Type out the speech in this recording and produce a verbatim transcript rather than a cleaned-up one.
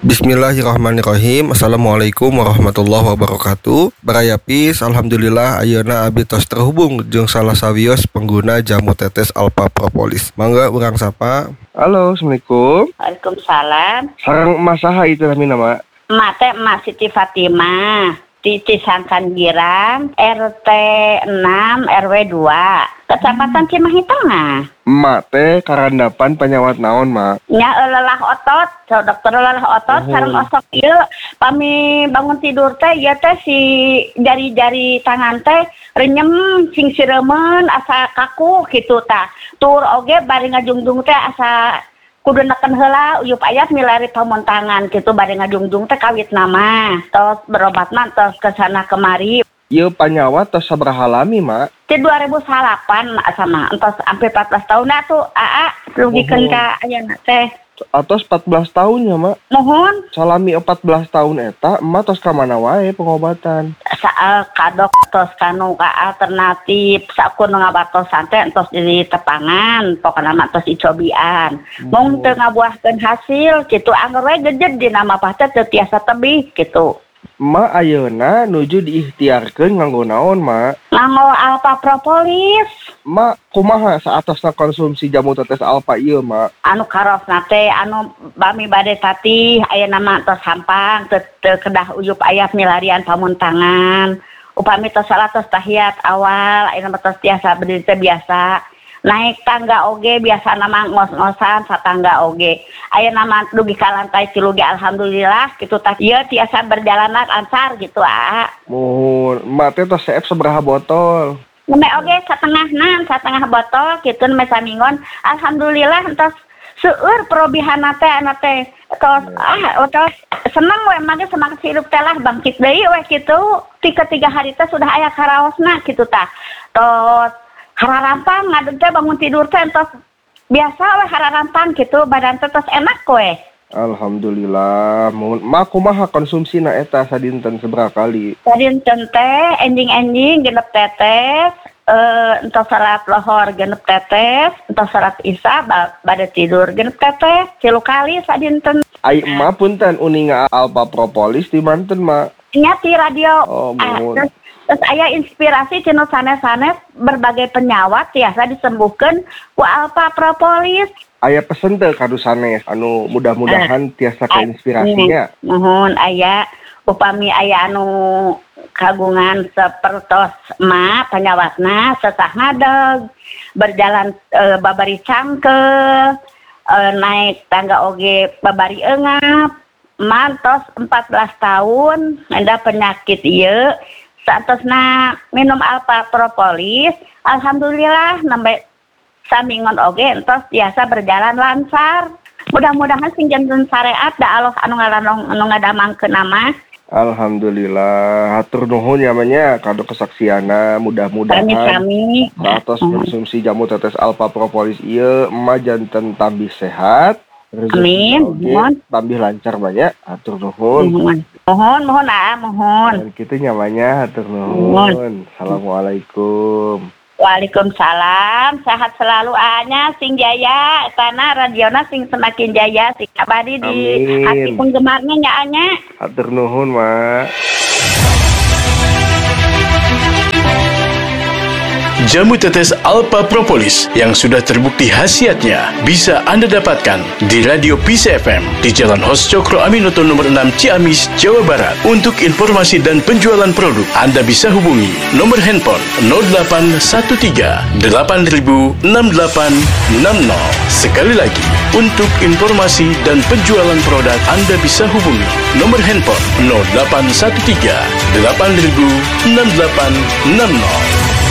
Bismillahirrahmanirrahim. Assalamualaikum warahmatullahi wabarakatuh. Barayapis, alhamdulillah ayeuna abdi tos terhubung jeung salah sawios pengguna jamu tetes Alpha Propolis. Mangga urang sapa. Halo, Assalamualaikum. Waalaikumsalam. Sareng emas saha itu namina, Mak? Emak teh Emak Siti Fatimah di Cisangkan Girang, R T enam R W dua, Kecamatan Cimahi Tengah. Emak teh karandapan penyawat naon, Mak? Nya lelah otot, so dokter lelah otot, Uhum. sareng osok ieu pami bangun tidur teh ieu teh si jari-jari tangan teh renyem sing siremen asa kaku kitu tah. Tur oge bari ngajungjung teh asa kudu neken heula uyup ayat milari pamuntangan kitu bari ngajungjung teh kawit nama. Tos berobat mah tos kesana kemari. Ieu panyawat tos sabaraha lami, Mak? Di dua ribu delapan sama entos sampai empat belas tahun dah tuh aa rugikeun ka ayeuna teh. Atos empat belas tahunnya, Mak. Mohon Salami empat belas tahun eta, emak tos ka mana wae pengobatan? saal kadok tos kanu ka alternatif sakur ngabatosan teh entos di tepangan pokona mah tos icobian. Mung teu ngabuahkeun hasil kitu anggar we gejed di nama pah teh teu tiasa tebih kitu. Emak ayeuna nuju diikhtiarkeun nganggo naon, Mak? Nganggo Alpha Propolis Mak, kumaha saatosna konsumsi jamu tetes Alpha ieu, Mak? anu karosna teh anu bami bade tatih ayeuna mah tos hampang teu teu kedah uyup aya milarian pamuntangan. Upami tos salah tos tahiyat awal ayeuna mah tos tiasa berdiri teh biasa. Naik tangga oge biasa nama ngos-ngosan satangga oge. Ayeuna mah dugi ka lantai tilu ge alhamdulillah kitu tah ieu tiasa berjalan lancar gitu ah. Mohon, emak teh tos seep sabaraha botol? Neme oge satengahna, satengah botol kitu neme samingon. Alhamdulillah entos seueur perobihanna teh ana teh. Tos ah tos seneng we mah ge semangat hidup teh lah bangkit deui we kitu. Tiga tiga hari teh sudah aya karaosna kitu tah. Tos hararampang ngadeg teh bangun tidur teh entos biasa we hararampang kitu badan teh tos enak we. Alhamdulillah. Mohon, emak kumaha konsumsina eta sadinten sabaraha kali? Sadinten teh enjing-enjing genep tetes, eh entos salat lohor genep tetes, entos salat isya ba- bade tidur genep tetes, tilu kali sadinten. Ai emak punten uninga Alpha Propolis di manten, Mak? Nya ti radio. Oh, Ah, mohon. terus, terus aya inspirasi cenah sanes-sanes berbagai penyawat tiasa disembuhkeun ku Alpha Propolis. Aya pesen teu kadu sanes anu mudah-mudahan tiasa kainspirasinya. Mohon aya upami aya anu kagungan sapertos emak panyawatna sesah ngadeg berjalan e, babari cangke e, naik tangga oge babari eungap mantos empat belas tahun enda penyakit ieu saatosna minum Alpha Propolis alhamdulillah nembe samingon oge entos biasa berjalan lancar. Mudah-mudahan sing janten syariat da Allah anu ngalanong anu ngadamangkeun nama. Alhamdulillah, hatur nuhun namanya kado kesaksiana, mudah-mudahan Kami-kami satos konsumsi jamu tetes Alpha Propolis ieu emak janten tambih sehat. Amin. Oke, Mohon. tambih lancar banyak. Hatur nuhun. Mohon, mohon, mohon ah, mohon. Dan kita nyamanya hatur nuhun. Assalamualaikum. Waalaikumsalam, sehat selalu ahnya sing jaya, tanah radiona sing semakin jaya, sing abadi di Amin. hati penggemarnya nya anya. Hatur nuhun, Mak. Jamu tetes Alpha Propolis yang sudah terbukti khasiatnya bisa Anda dapatkan di Radio Peace F M di Jalan Hos Cokro Aminoto nomor enam Ciamis, Jawa Barat. Untuk informasi dan penjualan produk, Anda bisa hubungi nomor handphone nol delapan satu tiga delapan nol enam delapan enam nol. Sekali lagi, untuk informasi dan penjualan produk, Anda bisa hubungi nomor handphone nol delapan satu tiga delapan nol enam delapan enam nol.